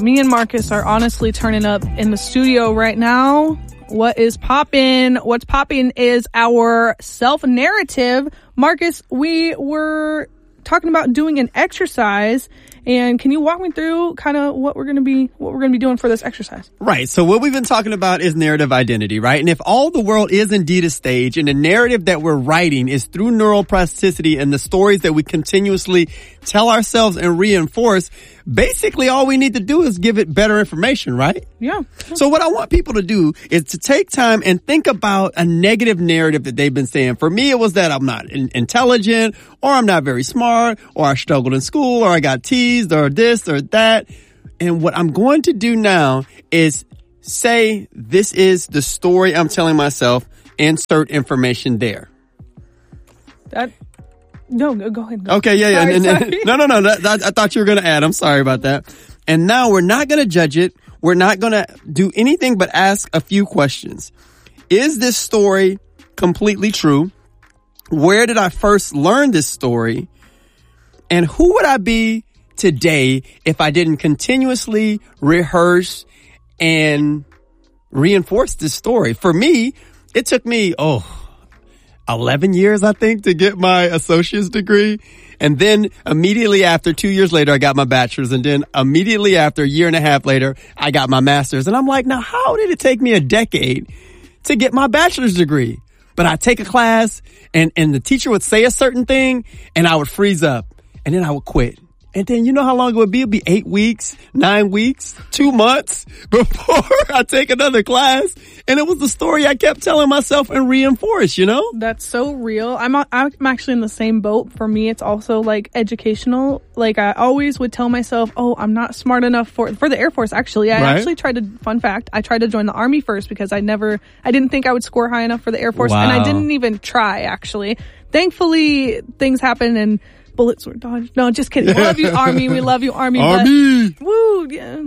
Me and Marcus are honestly turning up in the studio right now. What is poppin'? What's poppin' is our self-narrative. Marcus, we were talking about doing an exercise, and can you walk me through kind of what we're going to be doing for this exercise? Right. So what we've been talking about is narrative identity, right? And if all the world is indeed a stage and the narrative that we're writing is through neuroplasticity and the stories that we continuously tell ourselves and reinforce, basically all we need to do is give it better information, right? Yeah. So what I want people to do is to take time and think about a negative narrative that they've been saying. For me, it was that I'm not intelligent, or I'm not very smart, or I struggled in school, or I got teased, or this or that. And what I'm going to do now is say, this is the story I'm telling myself, insert information there. No, go ahead. Okay, yeah. Sorry. No. I thought you were going to add. I'm sorry about that. And now we're not going to judge it. We're not going to do anything but ask a few questions. Is this story completely true? Where did I first learn this story? And who would I be today if I didn't continuously rehearse and reinforce this story? For me, it took me, 11 years, I think, to get my associate's degree. And then immediately after, 2 years later, I got my bachelor's. And then immediately after, a year and a half later, I got my master's. And I'm like, now, how did it take me a decade to get my bachelor's degree? But I'd take a class and the teacher would say a certain thing and I would freeze up and then I would quit. And then you know how long it would be? It'd be 8 weeks, 9 weeks, 2 months before I take another class. And it was the story I kept telling myself and reinforced, you know? That's so real. I'm actually in the same boat. For me, it's also like educational. Like I always would tell myself, I'm not smart enough for the Air Force. Actually, I actually tried to, fun fact, I tried to join the Army first because I didn't think I would score high enough for the Air Force. Wow. And I didn't even try, actually. Thankfully, things happened and bullets were dodged. No, just kidding. We love you, Army. We love you, Army. Army! But, woo!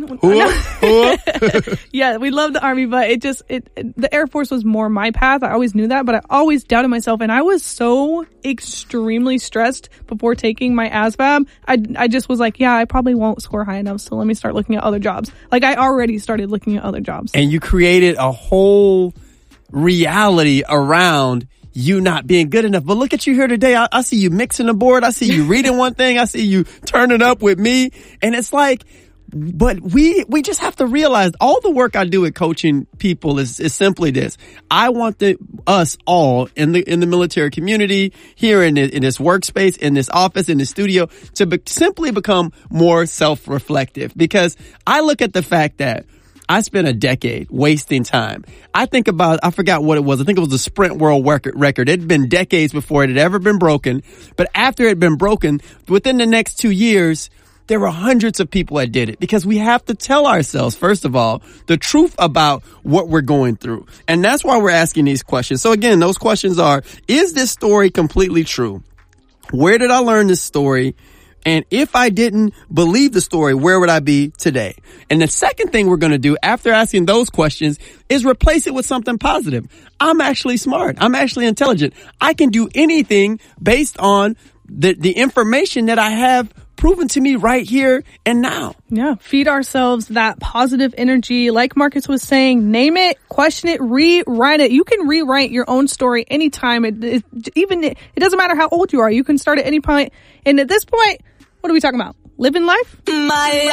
Yeah. Yeah, we love the Army, but the Air Force was more my path. I always knew that, but I always doubted myself, and I was so extremely stressed before taking my ASVAB. I just was like, I probably won't score high enough, so let me start looking at other jobs. Like, I already started looking at other jobs. And you created a whole reality around you not being good enough. But look at you here today. I see you mixing the board. I see you reading one thing. I see you turning up with me. And it's like, but we just have to realize all the work I do with coaching people is simply this. I want us all in the military community, here in this workspace, in this office, in the studio, to simply become more self-reflective. Because I look at the fact that I spent a decade wasting time. I forgot what it was. I think it was the Sprint World Record. It had been decades before it had ever been broken. But after it had been broken, within the next 2 years, there were hundreds of people that did it, because we have to tell ourselves, first of all, the truth about what we're going through. And that's why we're asking these questions. So again, those questions are, is this story completely true? Where did I learn this story? And if I didn't believe the story, where would I be today? And the second thing we're going to do after asking those questions is replace it with something positive. I'm actually smart. I'm actually intelligent. I can do anything based on the information that I have proven to me right here and now. Yeah. Feed ourselves that positive energy. Like Marcus was saying, name it, question it, rewrite it. You can rewrite your own story anytime. It doesn't matter how old you are. You can start at any point. And at this point, what are we talking about? Living life? My